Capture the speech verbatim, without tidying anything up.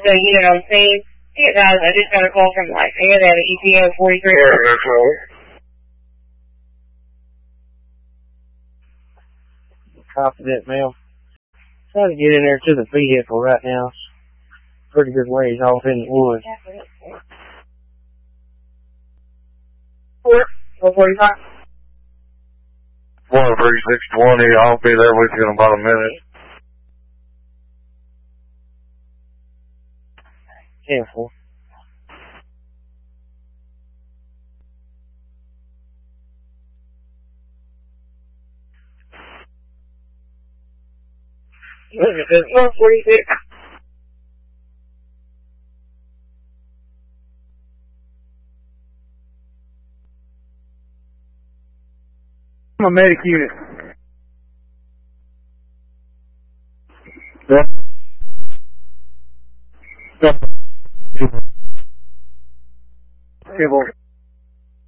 the unit on scene. Hey guys, I just got a call from like here at E T O forty-three. Copy that, ma'am. Trying to get in there to the vehicle right now. Pretty good ways off in the woods. Four, four forty-five. One three six twenty. I'll be there with you in about a minute. Careful. Look at this, one forty-six. I'm a medic unit. Yeah. Careful.